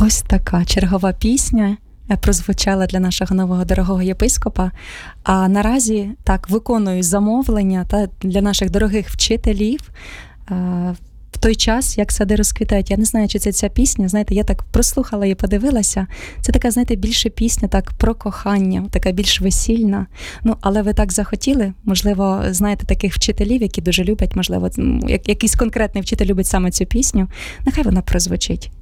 Ось така чергова пісня прозвучала для нашого нового дорогого єпископа. А наразі так виконую замовлення для наших дорогих вчителів в той час, як сади розквітають. Я не знаю, чи це ця пісня, знаєте, я так прослухала і подивилася. Це така, знаєте, більше пісня так про кохання, така більш весільна. Ну, але ви так захотіли, можливо, знаєте таких вчителів, які дуже люблять, можливо, якийсь конкретний вчитель любить саме цю пісню. Нехай вона прозвучить.